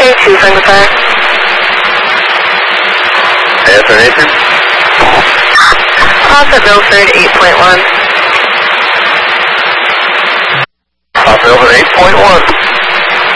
2 Franklin Fire. Answer Nathan. Alpha Milford 8.1. Alpha Milford 8.1.